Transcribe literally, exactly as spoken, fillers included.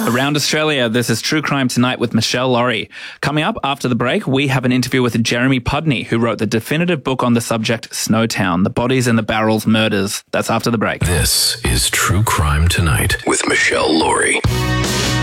Around Australia, this is True Crime Tonight with Michelle Laurie. Coming up after the break, we have an interview with Jeremy Pudney, who wrote the definitive book on the subject, Snowtown, the Bodies in the Barrels Murders. That's after the break. This is True Crime Tonight with Michelle Laurie.